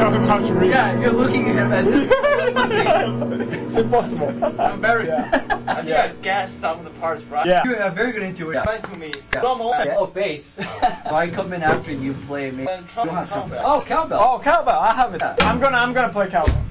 of him how to read. Yeah, you're looking at him as if It's impossible. I'm very. I think I guessed some of the parts right. Yeah. You're a very good intuition. Explain to me. Oh, bass. I come in after you play me. Then trumpet, cowbell. Oh, cowbell. Oh, cowbell. I have it. I'm gonna play cowbell.